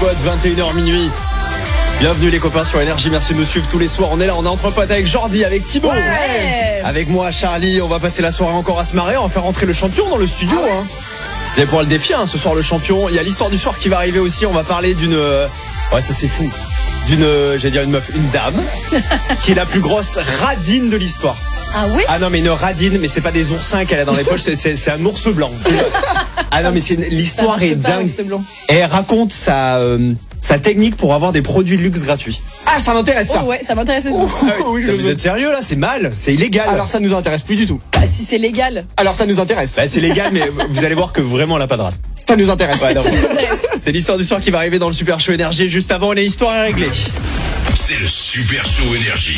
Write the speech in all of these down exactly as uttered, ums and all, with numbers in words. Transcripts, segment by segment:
potes, vingt et une heures minuit. Bienvenue les copains sur Énergie, merci de nous suivre tous les soirs. On est là, on est entre potes avec Jordi, avec Thibaut, ouais. Avec moi, Charlie. On va passer la soirée encore à se marrer. On va faire rentrer le champion dans le studio. Ah ouais. hein. Vous allez pouvoir le défier hein, ce soir, le champion. Il y a l'histoire du soir qui va arriver aussi. On va parler d'une... Ouais, ça c'est fou. D'une, j'allais dire une meuf, une dame, qui est la plus grosse radine de l'histoire. Ah oui? Ah non mais une radine, mais c'est pas des oursins qu'elle a dans les poches, c'est, c'est, c'est un ours blanc. Ah non mais c'est une, l'histoire est dingue. Et elle raconte sa, euh, sa technique pour avoir des produits de luxe gratuits. Ah, ça m'intéresse ça. Oh ouais, ça m'intéresse aussi. Oh, oui, je Vous êtes sérieux là? C'est mal, c'est illégal. Alors ça nous intéresse plus du tout. Bah, si c'est légal. Alors ça nous intéresse. Bah, c'est légal, mais vous allez voir que vraiment elle a pas de race. Ça nous intéresse. Ouais, non, Ça nous intéresse. c'est l'histoire du soir qui va arriver dans le Super Show Énergie. Juste avant, les histoires à régler. C'est le Super Show Énergie.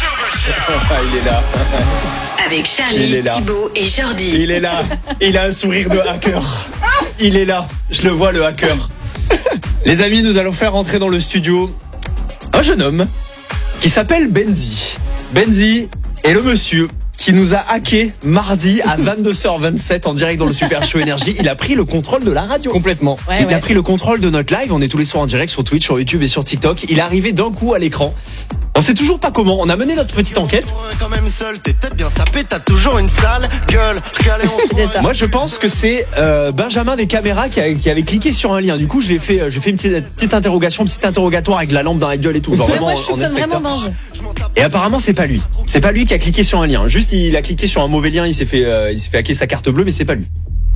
Ah, il est là. Avec Charlie, Thibaut et Jordi. Il est là. Il a un sourire de hacker. Il est là. Je le vois, le hacker. Les amis, nous allons faire rentrer dans le studio un jeune homme qui s'appelle Benzi. Benzi est le monsieur qui nous a hacké mardi à vingt-deux heures vingt-sept en direct dans le Super Show Énergie. Il a pris le contrôle de la radio. Complètement. Ouais, Il ouais. a pris le contrôle de notre live. On est tous les soirs en direct sur Twitch, sur YouTube et sur TikTok. Il est arrivé d'un coup à l'écran. On sait toujours pas comment. On a mené notre petite enquête. Quand même seul, t'es peut-être bien sapé, t'as toujours une sale gueule. Regardez, on C'était ça. Moi, je pense que c'est euh, Benjamin des caméras qui, a, qui avait cliqué sur un lien. Du coup, je l'ai fait. J'ai fait une petite, petite interrogation, une petite interrogatoire avec la lampe dans la gueule et tout. Genre Ouais, vraiment moi je en soupçonne inspecteur. vraiment Binge. Et apparemment, c'est pas lui. C'est pas lui qui a cliqué sur un lien. Juste, il a cliqué sur un mauvais lien. Il s'est fait, euh, il s'est fait hacker sa carte bleue, mais c'est pas lui.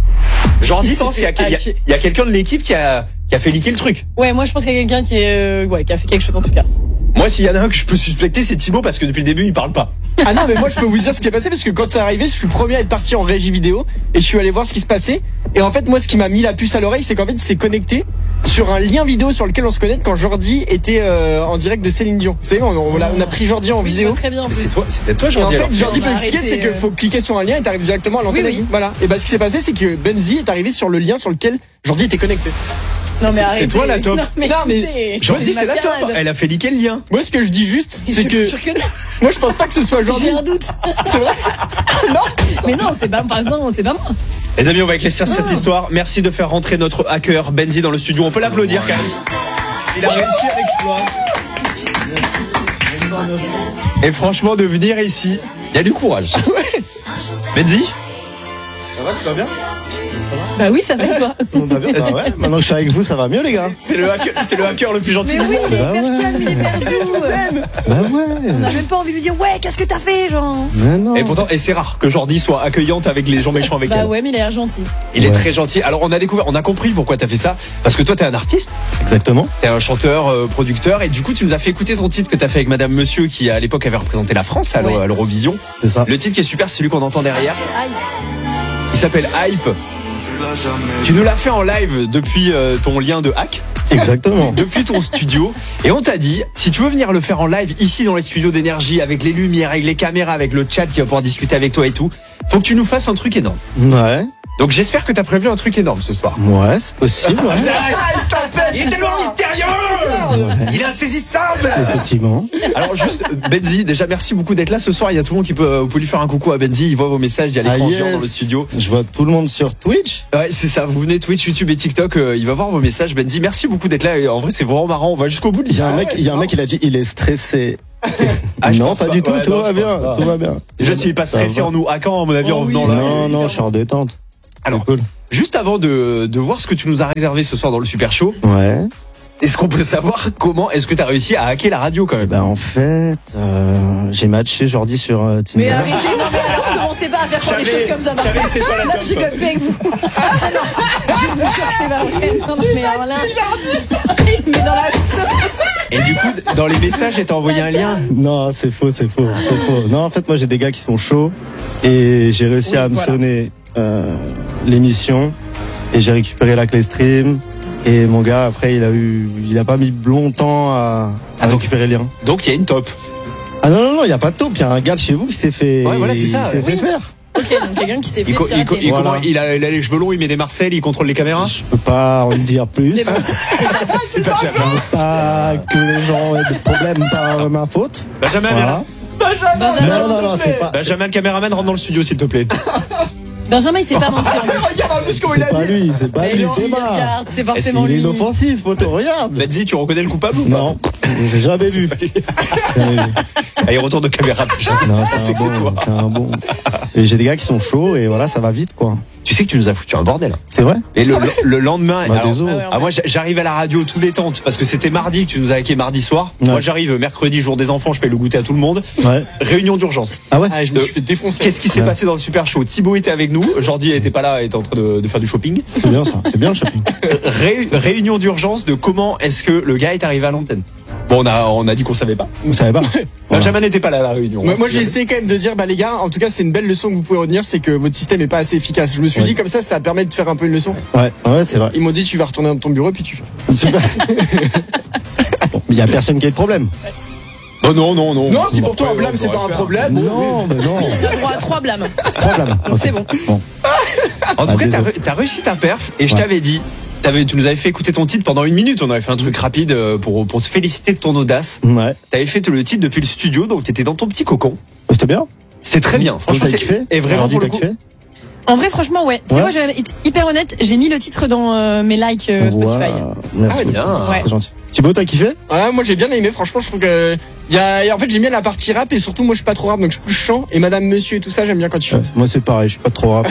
Jordi Il s'est pense qu'il y a, fait il y a, hacker. il y a quelqu'un de l'équipe qui a, qui a fait liquer le truc. Ouais, moi je pense qu'il y a quelqu'un qui, est, euh, ouais, qui a fait quelque chose en tout cas. Moi, s'il y en a un que je peux suspecter, c'est Thibaut parce que depuis le début, il parle pas. Ah non mais moi je peux vous dire ce qui est passé parce que quand c'est arrivé je suis le premier à être parti en régie vidéo et je suis allé voir ce qui se passait et en fait moi ce qui m'a mis la puce à l'oreille c'est qu'en fait il s'est connecté sur un lien vidéo sur lequel on se connecte quand Jordi était euh, en direct de Céline Dion. Vous savez on, on, a, on a pris Jordi en Oui, je vidéo. vois très bien en Mais plus. c'est toi, c'est peut-être toi, Et en Jordi. fait, alors. Jordi On peut va expliquer, arrêter, c'est qu'il euh. faut cliquer sur un lien et t'arrives directement à l'antenne. Oui, oui. Voilà. Et bah ce qui s'est passé, c'est que Benzi est arrivé sur le lien sur lequel Jordi était connecté. Non mais C'est- arrêtez. c'est toi, la top. Non mais, Non, mais écoutez, Jordi, c'est la top. mascarade. Elle a fait liquer le lien. Moi, ce que je dis juste, c'est Je que suis sûre que non. moi, je pense pas que ce soit Jordi. J'ai un doute. C'est vrai. Mais non, c'est pas, enfin, non, c'est pas moi. Les amis, on va éclaircir cette histoire. Merci de faire rentrer notre hacker Benzi dans le studio. On peut l'applaudir quand même. Il a réussi à l'exploit. Et franchement, de venir ici, il y a du courage. Benzi, Ça va, tout va bien? Bah oui, ça va toi. On va bien? Bah ouais, maintenant que je suis avec vous, ça va mieux, les gars. c'est le hacker, c'est le hacker le plus gentil Mais du oui, monde. il est Bah hyper ouais. calme, il est perdu. Bah On ouais. n'a même pas envie de lui dire ouais, qu'est-ce que t'as fait, genre. Mais non. Et pourtant, et c'est rare que Jordi soit accueillante avec les gens méchants avec Bah elle. ouais, mais il a l'air gentil. Il est Ouais. très gentil. Alors on a découvert, on a compris pourquoi t'as fait ça. Parce que toi t'es un artiste, Exactement. t'es un chanteur, euh, producteur, et du coup tu nous as fait écouter ton titre que t'as fait avec Madame Monsieur qui à l'époque avait représenté la France à l'Euro- Ouais. à l'Eurovision. C'est ça. Le titre qui est super, c'est celui qu'on entend derrière. Aïe. Il s'appelle Hype. Tu nous l'as fait en live depuis euh, ton lien de hack, Exactement. depuis ton studio. Et on t'a dit, si tu veux venir le faire en live ici dans les studios d'Énergie, avec les lumières, avec les caméras, avec le chat qui va pouvoir discuter avec toi et tout, faut que tu nous fasses un truc énorme. Ouais. Donc j'espère que t'as prévu un truc énorme ce soir. Ouais, c'est possible. Ouais. Il est tellement mystérieux. Il est insaisissable. Effectivement. Alors juste, Benzi, déjà merci beaucoup d'être là ce soir. Il y a tout le monde qui peut, vous pouvez lui faire un coucou à Benzi. Il voit vos messages, il y a l'écran Ah, géant yes. dans le studio. Je vois tout le monde sur Twitch. Ouais, c'est ça. Vous venez Twitch, YouTube et TikTok. euh, il va voir vos messages. Benzi, merci beaucoup d'être là. Et en vrai, c'est vraiment marrant. On va jusqu'au bout de Il y a l'histoire. un mec, il y a un mec, il a dit, il est stressé. Ah, je non, pense pas, pas. du tout. Ouais, tout non, va je bien. pense pas. Tout va bien. Déjà, s'il est pas Ça stressé va. en nous hackant, à mon avis, Oh en oui. venant là. Non, non, je suis en détente. Alors, C'est cool. juste avant de, de voir ce que tu nous as réservé ce soir dans le Super Show, Ouais. est-ce qu'on peut savoir comment est-ce que tu as réussi à hacker la radio quand même? Ben en fait, euh, j'ai matché Jordi sur euh, Tinder. Mais arrêtez, non mais alors commencez pas à faire des choses comme ça. par j'avais contre. que c'est toi la Là, top, je rigole plus avec vous. Ah non, je vous jure que c'est pas vrai. Non, non, mais alors là, il me met dans la sauce. Et du coup, dans les messages, elle t'a envoyé un lien. Non, c'est faux, c'est faux, c'est faux. Non, en fait, moi, j'ai des gars qui sont chauds et j'ai réussi Oui, à me voilà. sonner euh, l'émission et j'ai récupéré la clé stream. Et mon gars, après, il a eu, il a pas mis longtemps à, à Ah, donc- récupérer le lien. Donc il y a une top. Ah non, non, non, il y a pas de taupe. Il y a un gars de chez vous qui s'est fait, Ouais, voilà, c'est ça, il s'est ouais. fait Oui. faire. Ok, donc quelqu'un qui s'est fait Il, co- il, co- pirater. il, Voilà. comment- il a, il a les cheveux longs, il met des marcelles, il contrôle les caméras. Je peux pas en dire plus. C'est bon. C'est pas Je veux pas que les gens aient des problèmes par ma faute. Benjamin, viens là. Voilà. Benjamin, Non, non, non, c'est pas. Benjamin, le caméraman, rentre dans le studio, s'il te plaît. Benjamin, il s'est pas menti en plus. Regarde en plus comment il C'est a pas dit. lui, c'est pas Mais lui, non, c'est il pas. regarde, c'est forcément Il est lui. inoffensif, photo, regarde. Benzi, tu reconnais le coupable ou pas? Non, j'ai jamais vu. Jamais vu. Allez, retour de caméra déjà. Non, c'est C'est un que c'est bon, toi. c'est un bon. Et j'ai des gars qui sont chauds et voilà, ça va vite quoi. Tu sais que tu nous as foutu un bordel. C'est vrai? Et le, le lendemain, Bah, alors, désolé. Ah ouais, ah, moi j'a- j'arrive à la radio tout détente parce que c'était mardi que tu nous as hacké mardi soir. Ouais. Moi j'arrive mercredi, jour des enfants, je paye le goûter à tout le monde. Ouais. Réunion d'urgence. Ah ouais? Ah, je me suis fait défoncer. Qu'est-ce qui s'est Ouais. passé dans le super show? Thibaut était avec nous, Jordi était pas là, était en train de, de faire du shopping. C'est bien ça, c'est bien le shopping. Ré- réunion d'urgence de comment est-ce que le gars est arrivé à l'antenne. Bon, on a, on a dit qu'on savait pas. Vous savez pas? Benjamin n'était pas là à la réunion. Moi, hein, moi si j'ai jamais. essayé quand même de dire, bah les gars, en tout cas c'est une belle leçon que vous pouvez retenir, c'est que votre système est pas assez efficace. Je me suis Ouais. dit comme ça, ça permet de faire un peu une leçon. Ouais, ouais, c'est vrai. Ils m'ont dit tu vas retourner dans ton bureau puis tu fais. Super. Bon, mais il y a personne qui a de problème. Oh non, non, non. Non, si Bon, pour toi un après, blâme on c'est pas pourrait un faire. problème. Non, mais non. On a droit à trois blâmes. Problème. Donc c'est bon. Bon. En tout Ah, cas, t'as, désolé. re- t'as réussi ta perf et je Ouais. t'avais dit, t'avais, tu nous avais fait écouter ton titre pendant une minute. On avait fait un truc rapide euh, pour, pour te féliciter de ton audace. Ouais. T'avais fait le titre depuis le studio, donc t'étais dans ton petit cocon. C'était bien. C'était très bien. Franchement, T'as c'est kiffé? Et vraiment Jordi, pour le t'as coup. kiffé? En vrai, franchement, ouais. C'est Ouais. moi, je vais être hyper honnête, j'ai mis le titre dans euh, mes likes euh, Spotify. Ouais, merci. Ah, bien. Ouais. C'est gentil. Thibaut, t'as kiffé? Ouais, moi j'ai bien aimé, franchement je trouve que il y a, en fait j'aime bien la partie rap et surtout moi je suis pas trop rap donc je suis plus chant et Madame Monsieur et tout ça j'aime bien quand tu Ouais, chantes. moi c'est pareil, je suis pas trop rap.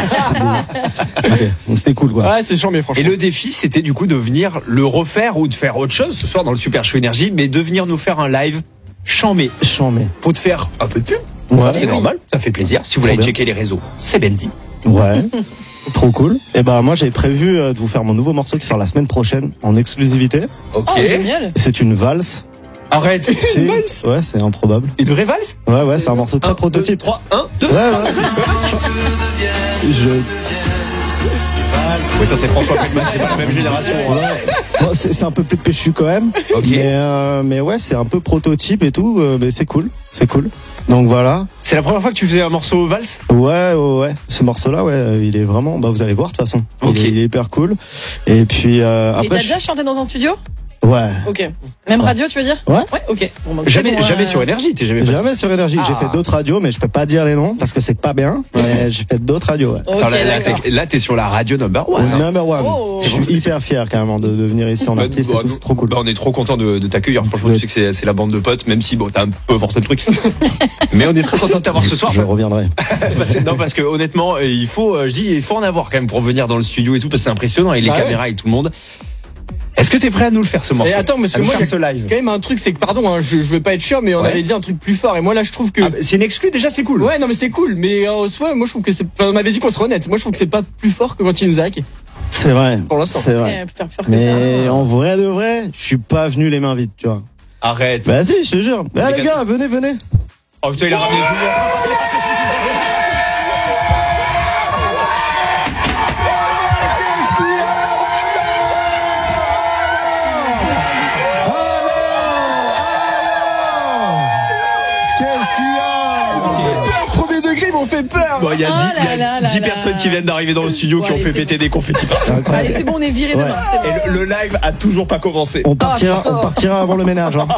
Ok, donc c'était cool quoi. Ouais, c'est chiant mais Et franchement. le défi, c'était du coup de venir le refaire ou de faire autre chose ce soir dans le Super Show Énergie, mais de venir nous faire un live chambé Chant, mais. pour te faire un peu de pub. Ouais. C'est oui. normal, ça fait plaisir. Si vous Trop voulez bien. checker les réseaux, c'est Benzi. Ouais. Trop cool. Et bah moi j'avais prévu euh, de vous faire mon nouveau morceau qui sort la semaine prochaine en exclusivité. Ok. Oh, génial. C'est une valse. Arrête. C'est- Une valse. Ouais, c'est improbable. Une vraie valse. Ouais, ouais, c'est un morceau très un, prototype. trois, un, deux. Ouais, ouais. Je... Oui, ça c'est François Feldman, c'est pas la même génération. hein. Ouais. Bon, c'est c'est un peu plus péchu quand même. Ok. Mais, euh, mais ouais, c'est un peu prototype et tout. euh, mais c'est cool. C'est cool. Donc voilà. C'est la première fois que tu faisais un morceau valse. Ouais, ouais, ouais. Ce morceau-là, ouais, euh, il est vraiment. Bah, vous allez voir de toute façon. Il Ok. est- Il, est, hyper cool. Et puis euh, Et après. t'as je- déjà chanté dans un studio? Ouais. Ok. Même radio, tu veux dire? Ouais. Ouais, ok. Bon, bah, Jamais, c'est bon, jamais euh, sur énergie, t'es jamais passé. Jamais sur énergie. J'ai Ah. fait d'autres radios, mais je peux pas dire les noms parce que c'est pas bien. Mais j'ai fait d'autres radios. Ouais. Ok, Attends, là, là, d'accord. t'es, là, t'es sur la radio number one. hein. Number one. Oh. Je suis hyper fier carrément de, de venir ici en Bah, artiste bah, et tout. nous- C'est trop cool. bah, on est trop content de, de t'accueillir. Franchement, De- tu sais que c'est, c'est la bande de potes, même si bon, t'as un peu forcé le truc. Mais on est très content de t'avoir ce soir. Je reviendrai. Parce que- non, parce que honnêtement, euh, il faut, euh, je dis, il faut en avoir quand même pour venir dans le studio et tout, parce que c'est impressionnant avec les Bah ouais. caméras et tout le monde. Est-ce que t'es prêt à nous le faire ce morceau? Et attends, parce À que nous moi, faire j'ai ce live. quand même un truc, c'est que pardon, hein, je, je veux pas être chiant, mais on Ouais. avait dit un truc plus fort et moi là je trouve que Ah, bah, c'est une exclue déjà, c'est cool. ouais non mais c'est cool, mais en soi moi je trouve que c'est, enfin, on avait dit qu'on serait honnête, moi je trouve que c'est pas plus fort que quand il nous a hacké. C'est vrai. Pour l'instant. C'est Ouais, vrai. faire peur que ça. Mais en vrai de vrai, je suis pas venu les mains vides, tu vois. Arrête. Vas-y, je te jure. Ah, Les les gars- gars, venez, venez. Oh putain, il a ramené tout le monde. Qu'est-ce qu'il y a? Premier degré, ils m'ont fait peur. Bon, il y a Oh dix il y a là là dix là personnes là. qui viennent d'arriver dans le studio Bon, qui ont allez, fait c'est péter des confettis partout. C'est Allez, incroyable. c'est bon, on est viré Ouais. demain. C'est bon. Et le, le live a toujours pas commencé. On partira, on partira avant le ménage. Hein.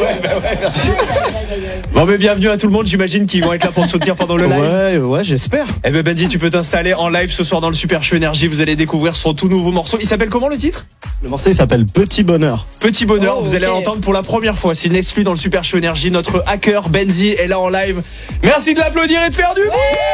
Bon, mais bienvenue à tout le monde. J'imagine qu'ils vont être là pour te soutenir pendant le live. Ouais, ouais, j'espère. Eh ben Benji, tu peux t'installer en live ce soir dans le Super Show Énergie. Vous allez découvrir son tout nouveau morceau. Il s'appelle comment le titre? Le morceau il s'appelle Petit Bonheur. Petit bonheur. Oh, Vous allez ok. l'entendre pour la première fois. C'est une exclue dans le Super Show Énergie. Notre hacker Benzi est là en live. Merci de l'applaudir et de faire du bruit.